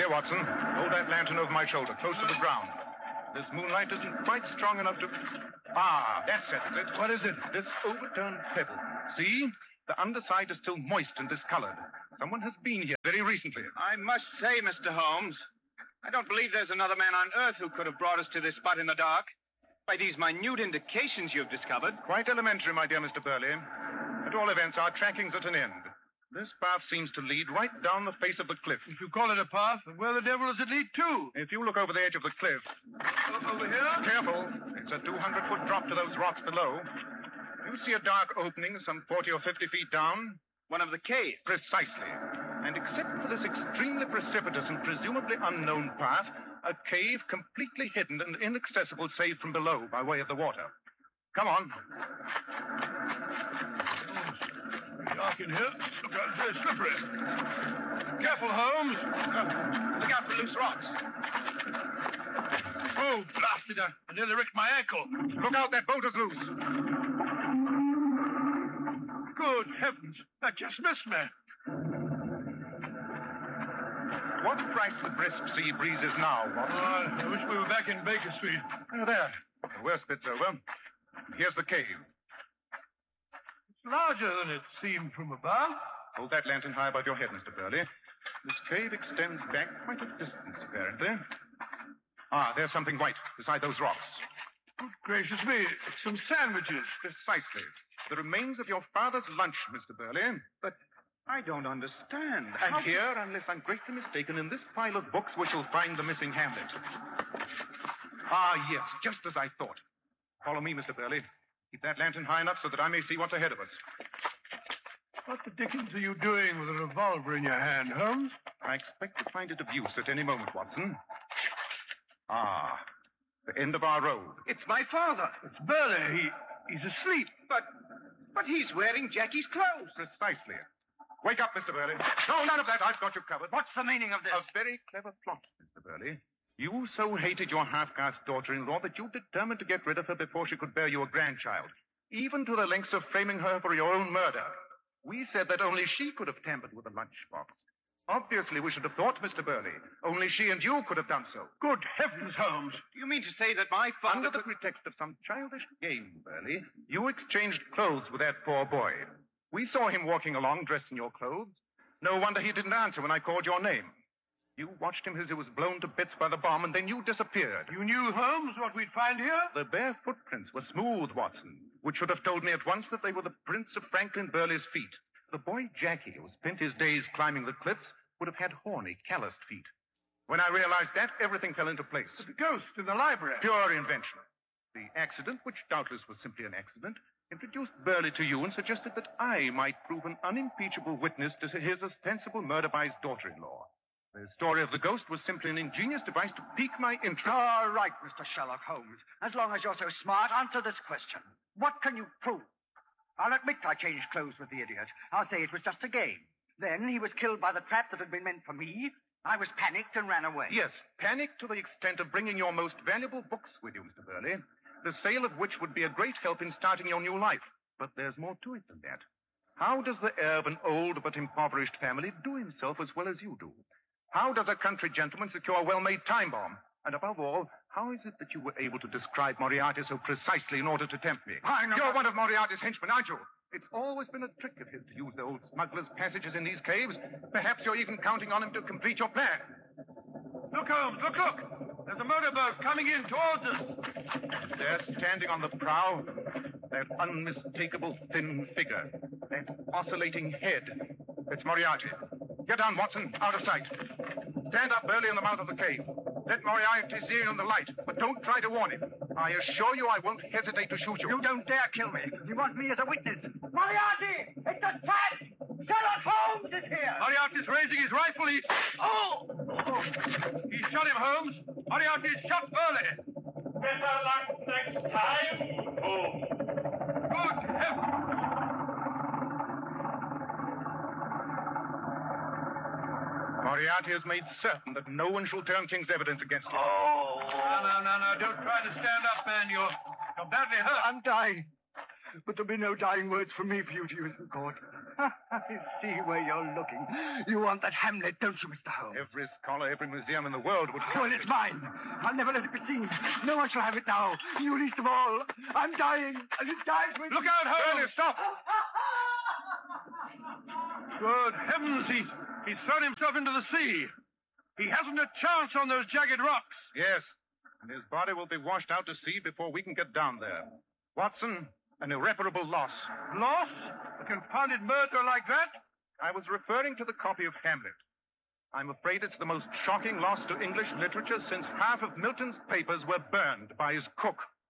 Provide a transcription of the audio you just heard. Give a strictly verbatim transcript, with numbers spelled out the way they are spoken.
Here, Watson. Hold that lantern over my shoulder, close to the ground. This moonlight isn't quite strong enough to... Ah, that settles it. What is it? This overturned pebble. See? The underside is still moist and discolored. Someone has been here very recently. I must say, Mister Holmes, I don't believe there's another man on Earth who could have brought us to this spot in the dark. By these minute indications you've discovered. Quite elementary, my dear Mister Burley. At all events, our tracking's at an end. This path seems to lead right down the face of the cliff. If you call it a path, where the devil does it lead to? If you look over the edge of the cliff... Over here? Careful. It's a two hundred foot drop to those rocks below. You see a dark opening some forty or fifty feet down? One of the caves. Precisely. And except for this extremely precipitous and presumably unknown path, a cave completely hidden and inaccessible save from below by way of the water. Come on. Dark in here. Look out, it's very slippery. Careful, Holmes. Look out for loose rocks. Oh, blasted. I nearly wrecked my ankle. Look out, that boat is loose. Good heavens. That just missed me. What price the brisk sea breeze is now, Watson? Oh, I wish we were back in Baker Street. Oh, there. The worst bit's over. Here's the cave. It's larger than it seemed from above. Hold that lantern high above your head, Mister Burley. This cave extends back quite a distance, apparently. Ah, there's something white beside those rocks. Good gracious me. Some sandwiches. Precisely. The remains of your father's lunch, Mister Burley. But I don't understand. And How... here, unless I'm greatly mistaken, in this pile of books we shall find the missing Hamlet. Ah, yes, just as I thought. Follow me, Mister Burley. Keep that lantern high enough so that I may see what's ahead of us. What the dickens are you doing with a revolver in your hand, Holmes? I expect to find it of use at any moment, Watson. Ah, the end of our road. It's my father. It's Burley. He, he's asleep. But, but he's wearing Jackie's clothes. Precisely. Wake up, Mister Burley. No, none of that. I've got you covered. What's the meaning of this? A very clever plot, Mister Burley. You so hated your half-caste daughter-in-law that you determined to get rid of her before she could bear you a grandchild, even to the lengths of framing her for your own murder. We said that only she could have tampered with the lunchbox. Obviously, we should have thought, Mister Burley. Only she and you could have done so. Good heavens, Holmes. Do you mean to say that my father... Under the pretext of some childish game, Burley, you exchanged clothes with that poor boy. We saw him walking along dressed in your clothes. No wonder he didn't answer when I called your name. You watched him as he was blown to bits by the bomb, and then you disappeared. You knew, Holmes, what we'd find here? The bare footprints were smooth, Watson, which should have told me at once that they were the prints of Franklin Burley's feet. The boy Jackie, who spent his days climbing the cliffs, would have had horny, calloused feet. When I realized that, everything fell into place. The ghost in the library. Pure invention. The accident, which doubtless was simply an accident, introduced Burley to you and suggested that I might prove an unimpeachable witness to his ostensible murder by his daughter-in-law. The story of the ghost was simply an ingenious device to pique my interest. All right, Mister Sherlock Holmes. As long as you're so smart, answer this question. What can you prove? I'll admit I changed clothes with the idiot. I'll say it was just a game. Then he was killed by the trap that had been meant for me. I was panicked and ran away. Yes, panicked to the extent of bringing your most valuable books with you, Mister Burley, the sale of which would be a great help in starting your new life. But there's more to it than that. How does the heir of an old but impoverished family do himself as well as you do? How does a country gentleman secure a well-made time bomb? And above all, how is it that you were able to describe Moriarty so precisely in order to tempt me? I know. You're one of Moriarty's henchmen, aren't you? It's always been a trick of his to use the old smuggler's passages in these caves. Perhaps you're even counting on him to complete your plan. Look, Holmes, look, look. There's a motorboat coming in towards us. There, standing on the prow, that unmistakable thin figure, that oscillating head. It's Moriarty. Get down, Watson, out of sight. Stand up early in the mouth of the cave. Let Moriarty see you in the light, but don't try to warn him. I assure you I won't hesitate to shoot you. You don't dare kill me. You want me as a witness. Moriarty! It's a trap! Sherlock Holmes is here! Moriarty's raising his rifle. He's... Oh! oh. He shot him, Holmes. Moriarty's shot Burley. Better luck next time. Oh. Good heavens. Moriarty has made certain that no one shall turn King's evidence against him. Oh! No, no, no, no. Don't try to stand up, man. You're, you're badly hurt. I'm dying. But there'll be no dying words from me for you to use in court. I see where you're looking. You want that Hamlet, don't you, Mister Holmes? Every scholar, every museum in the world would... Well, it's mine. I'll never let it be seen. No one shall have it now. You least of all. I'm dying, and it dies with Look me. out, Holmes! Burley, stop! Good heavens, he's, he's thrown himself into the sea. He hasn't a chance on those jagged rocks. Yes, and his body will be washed out to sea before we can get down there. Watson, an irreparable loss. Loss? A confounded murder like that? I was referring to the copy of Hamlet. I'm afraid it's the most shocking loss to English literature since half of Milton's papers were burned by his cook.